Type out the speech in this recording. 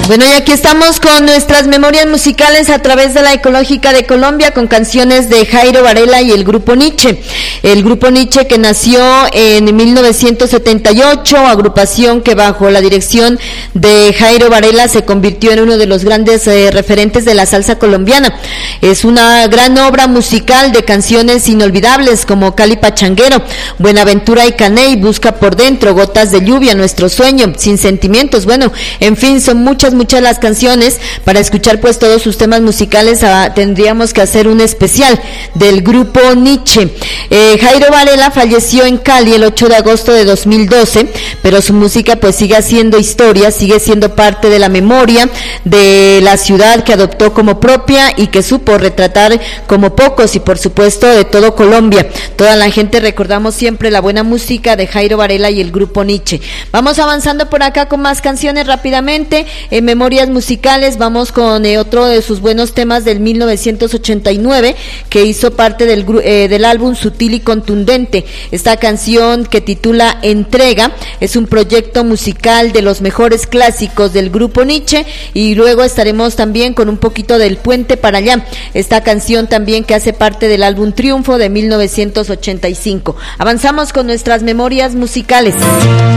Bueno, y aquí estamos con nuestras memorias musicales a través de la Ecológica de Colombia, con canciones de Jairo Varela y el Grupo Nietzsche. El Grupo Nietzsche, que nació en 1978, agrupación que bajo la dirección de Jairo Varela se convirtió en uno de los grandes referentes de la salsa colombiana. Es una gran obra musical de canciones inolvidables como Cali Pachanguero, Buenaventura y Caney, Busca por Dentro, Gotas de Lluvia, Nuestro Sueño, Sin Sentimientos. Bueno, en fin, son muchas las canciones. Para escuchar pues todos sus temas musicales tendríamos que hacer un especial del Grupo Nietzsche. Jairo Varela falleció en Cali el 8 de agosto de 2012, pero su música pues sigue haciendo historia, sigue siendo parte de la memoria de la ciudad que adoptó como propia y que supo retratar como pocos, y por supuesto de todo Colombia. Toda la gente recordamos siempre la buena música de Jairo Varela y el Grupo Nietzsche. Vamos avanzando por acá con más canciones rápidamente. Memorias musicales, vamos con otro de sus buenos temas del 1989, que hizo parte del álbum Sutil y Contundente. Esta canción, que titula Entrega, es un proyecto musical de los mejores clásicos del Grupo Nietzsche, y luego estaremos también con un poquito del Puente para allá, esta canción también que hace parte del álbum Triunfo de 1985. Avanzamos con nuestras memorias musicales.